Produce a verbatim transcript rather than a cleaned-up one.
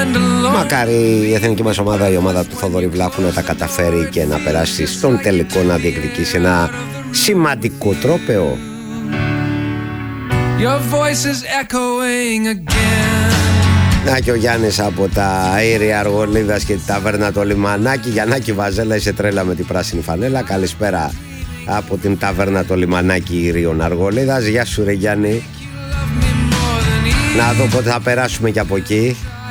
Μακάρι η εθνική μας ομάδα, η ομάδα του Θοδωρή Βλάχου, να τα καταφέρει και να περάσει στον τελικό, να διεκδικήσει ένα σημαντικό τρόπαιο. Your voice is echoing again. Να και ο Γιάννης από τα Αήρια Αργολίδας και τη ταβέρνα το Λιμανάκι. Γιαννάκη Βαζέλα, είσαι τρέλα με την πράσινη φανέλα. Καλησπέρα από την ταβέρνα το Λιμανάκι Ηρίων Αργολίδας. Γεια σου ρε Γιάννη. Να δω πότε θα περάσουμε και από εκεί.